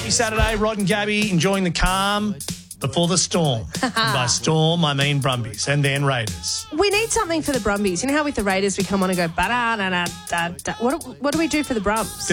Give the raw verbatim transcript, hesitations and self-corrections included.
Happy Saturday, Rod and Gabby enjoying the calm before the storm. And by storm, I mean Brumbies and then Raiders. We need something for the Brumbies. You know how with the Raiders we come on and go, ba-da-da-da-da-da. What, what do we do for the Brums?